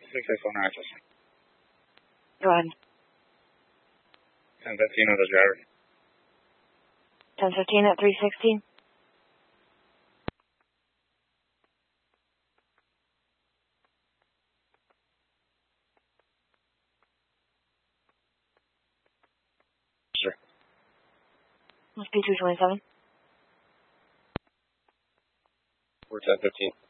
684 access. Go ahead. 1015 with the driver. 1015 at 316. Sure. It's P227. We're 1015.